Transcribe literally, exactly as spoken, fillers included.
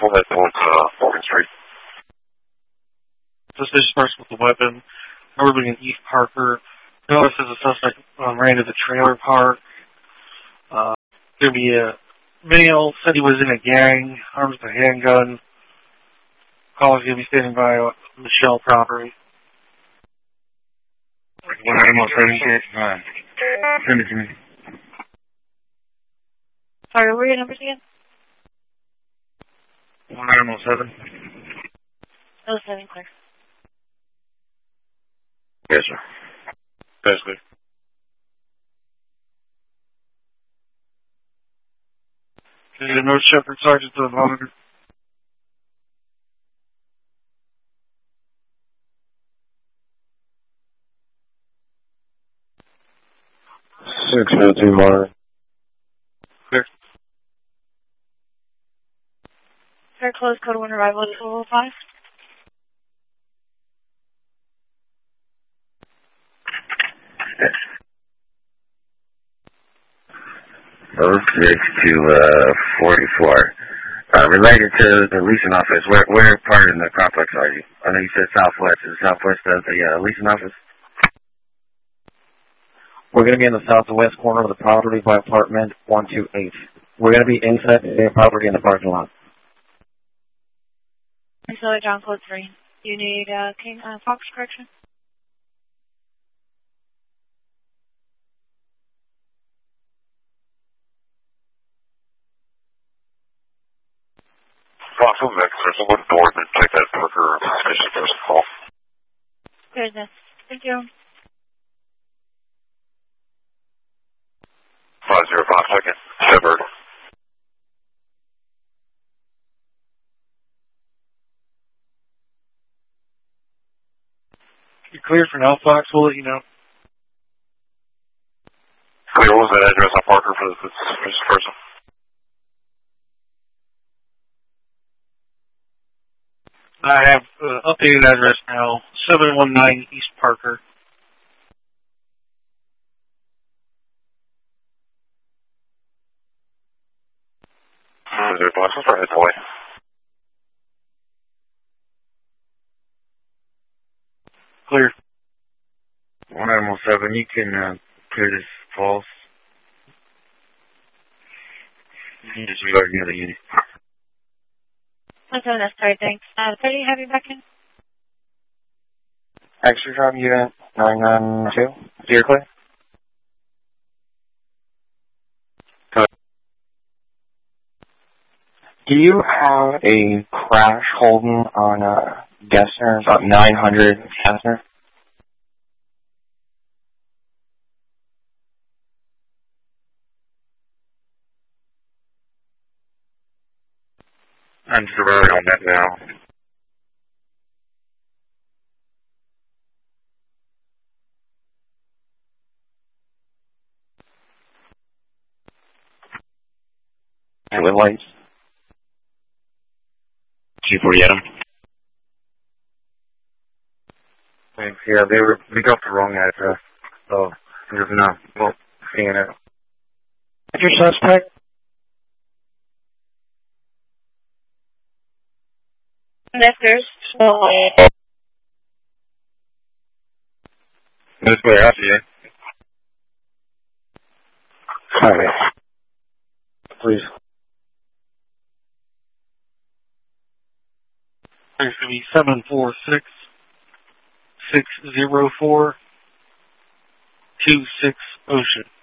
We'll head towards uh, Morgan Street. Suspicious person with a weapon. Notably in East Parker. Notice as a suspect um, ran to the trailer park. Uh, going to be a male. Said he was in a gang. Armed with a handgun. Caller's going to be standing by uh, Michelle property. One item on seven six nine. Send it to me. Sorry, what were your numbers again? One item on seven. Oh, seven, clear. Yes, sir. Yes, clear. Okay, the North Shepherd Sergeant to the monitor. six oh two monitor. Clear. Sir, close code one arrival at two oh five. oh six to uh, forty-four. Uh, related to the leasing office, where where part in the complex are you? I know you said southwest. Is southwest of the uh, leasing office? We're going to be in the southwest corner of the property by apartment one two eight. We're going to be inside the property in the parking lot. So, John Code three. You need uh, King uh, Fox correction? Fox will next. There's a wooden door that check that Parker suspicious person call. Goodness. Thank you. Five zero five second. Shepherd. You're cleared for now, Fox. We'll let you know. Clear. What was that address on Parker for the suspicious person? I have uh, updated address now. seven one nine East Parker. Is there a bus? Let's try to head that way. Clear. One item on seven. You can uh, clear this false. You can disregard the other unit. That's so necessary, thanks. Uh, thirty, have you back in? Extra job unit nine nine two. You're clear? Good. Do you have a crash holding on uh, Gessner, about nine hundred Gessner? I'm surveying on that now. And with lights. G forty Adam. Thanks. Yeah, they were they got the wrong address. So I'm just not well seeing it. Your suspect? Nesters. Let's play after you. Sorry. Please. There's going to be seven four six six zero four two six Ocean.